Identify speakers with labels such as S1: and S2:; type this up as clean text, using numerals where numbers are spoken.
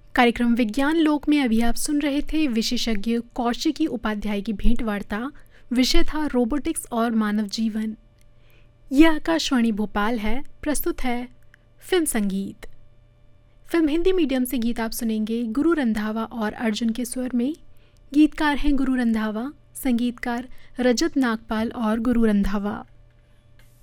S1: कार्यक्रम विज्ञान लोक में अभी आप सुन रहे थे विशेषज्ञ कौशिकी उपाध्याय की भेंट वार्ता। विषय था रोबोटिक्स और मानव जीवन। यह आकाशवाणी भोपाल है। प्रस्तुत है फिल्म संगीत। फिल्म हिंदी मीडियम से गीत आप सुनेंगे गुरु रंधावा और अर्जुन के स्वर में। गीतकार हैं गुरु रंधावा, संगीतकार रजत नागपाल और गुरु रंधावा।